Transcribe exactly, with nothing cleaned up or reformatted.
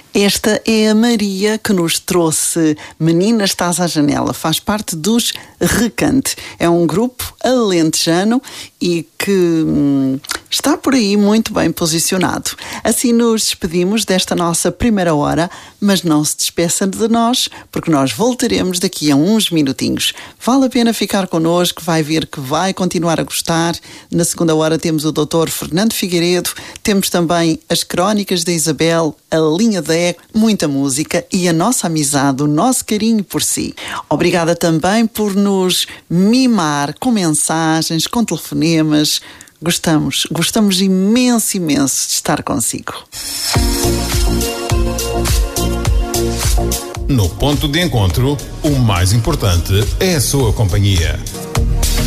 Esta é a Maria que nos trouxe Menina Estás à Janela. Faz parte dos Recante. É um grupo alentejano e que hum, está por aí muito bem posicionado. Assim nos despedimos desta nossa primeira hora, mas não se despeça de nós, porque nós voltaremos daqui a uns minutinhos. Vale a pena ficar connosco, vai ver que vai continuar a gostar. Na segunda hora temos o doutor Fernando Figueiredo, temos também as crónicas da Isabel, a linha da Eco, muita música e a nossa amizade, o nosso carinho por si. Obrigada também por nos mimar com mensagens, com telefonemas. Gostamos, gostamos imenso, imenso de estar consigo. No ponto de encontro, o mais importante é a sua companhia.